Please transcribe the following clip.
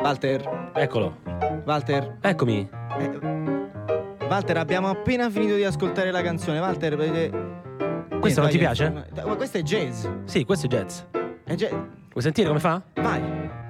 Walter, Eccolo. Walter, Eccomi. Walter, abbiamo appena finito di ascoltare la canzone. Walter, Questo non ti piace? Questo è jazz. Sì, questo è jazz. È jazz. Vuoi sentire come fa? Vai.